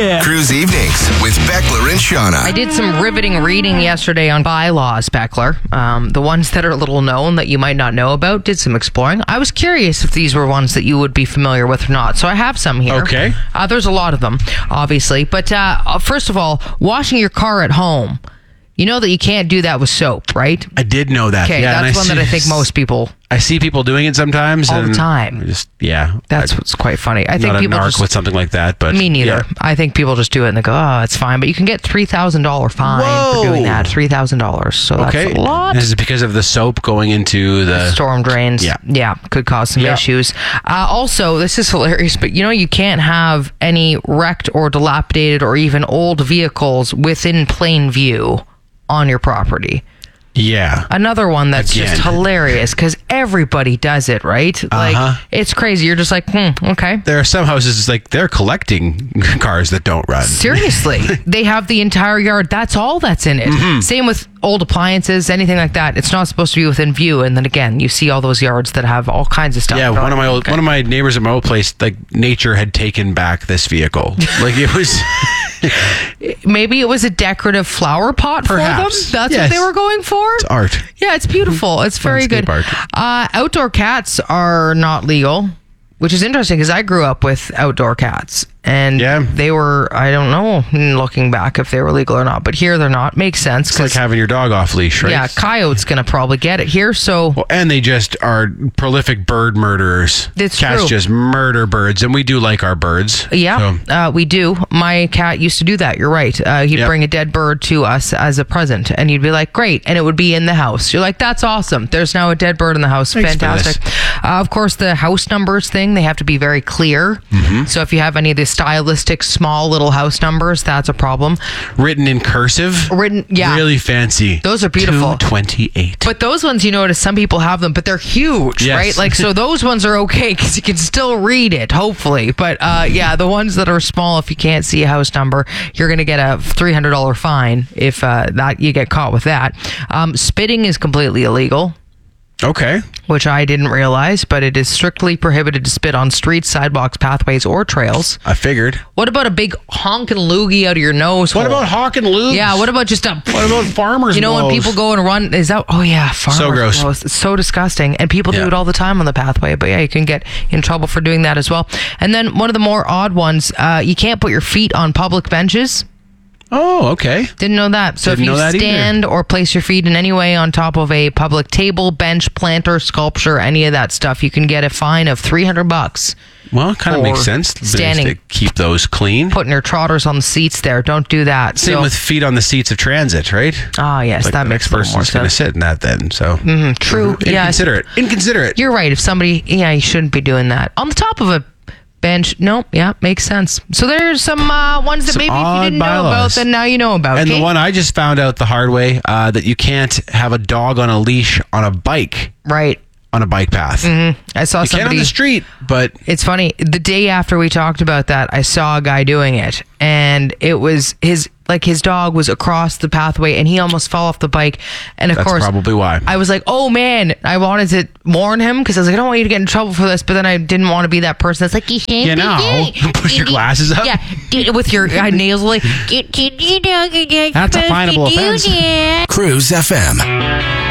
yeah. Cruise Evenings with Beckler and Shauna. I did some riveting reading yesterday on bylaws, Beckler. The ones that are little known that you might not know about. Did some exploring. I was curious if these were ones that you would be familiar with or not. So I have some here. Okay. There's a lot of them, obviously. But first of all, washing your car at home. You know that you can't do that with soap, right? I did know that. Okay, yeah, that's one that I think most people... I see people doing it sometimes. All the time. That's what's quite funny. I think not people a narc just... with something like that, but... Me neither. Yeah. I think people just do it and they go, oh, it's fine. But you can get $3,000 fine for doing that. $3,000. So that's a lot. This is because of the soap going into the... storm drains. Yeah, could cause some issues. Also, this is hilarious, but you can't have any wrecked or dilapidated or even old vehicles within plain view on your property. Yeah. Another one that's just hilarious because everybody does it, right? Like, it's crazy. You're just like, okay. There are some houses, they're collecting cars that don't run. Seriously. They have the entire yard. That's all that's in it. Mm-hmm. Same with old appliances, anything like that. It's not supposed to be within view. And then again, you see all those yards that have all kinds of stuff. Yeah, one of my neighbors at my old place, nature had taken back this vehicle. It was... Maybe it was a decorative flower pot Perhaps. for them. That's what they were going for. It's art. Yeah, it's beautiful. It's very good. Art. Outdoor cats are not legal, which is interesting because I grew up with outdoor cats. And they were, I don't know, looking back if they were legal or not. But here they're not. Makes sense. It's like having your dog off leash, right? Yeah, coyote's going to probably get it here. So, and they just are prolific bird murderers. It's Cats true. just murder birds, and we do like our birds. Yeah, we do. My cat used to do that. You're right. He'd bring a dead bird to us as a present, and he'd be like, great. And it would be in the house. You're like, that's awesome. There's now a dead bird in the house. Thanks Fantastic. Of course, the house numbers thing, they have to be very clear. Mm-hmm. So if you have any of the stylistic small little house numbers, that's a problem. Written in cursive. Really fancy. Those are beautiful. 228. But those ones, notice some people have them, but they're huge, right? So those ones are okay because you can still read it, hopefully. But the ones that are small, if you can't see a house number, you're going to get a $300 fine if that you get caught with that. Spitting is completely illegal. Okay. Which I didn't realize, but it is strictly prohibited to spit on streets, sidewalks, pathways, or trails. I figured. What about a big honking loogie out of your nose? What about honking loogies? Yeah, what about just a... What about farmers' blows? When people go and run, is that... Oh, yeah, farmers' so gross. blows. It's so disgusting. And people do it all the time on the pathway. But you can get in trouble for doing that as well. And then one of the more odd ones, you can't put your feet on public benches. Oh, okay. Didn't know that. So if you stand or place your feet in any way on top of a public table, bench, planter, sculpture, any of that stuff, you can get a fine of $300. Well, it kind of makes sense. Standing. To keep those clean. Putting your trotters on the seats there. Don't do that. Same with feet on the seats of transit, right? Oh, yes. That makes the next person's going to sit in that then. So true. Inconsiderate. You're right. If somebody, you shouldn't be doing that. On the top of a bench. Makes sense. So there's some ones that maybe if you didn't know about, then now you know about. And the one I just found out the hard way, that you can't have a dog on a leash on a bike. Right. On a bike path. Mm-hmm. I saw somebody... You can on the street, but... It's funny. The day after we talked about that, I saw a guy doing it. And it was his dog was across the pathway and he almost fell off the bike. And of course... That's probably why. I was like, oh man. I wanted to warn him because I was like, I don't want you to get in trouble for this. But then I didn't want to be that person that's like, put your glasses up. Yeah, with your nails like... That's a finable offense. Cruise FM.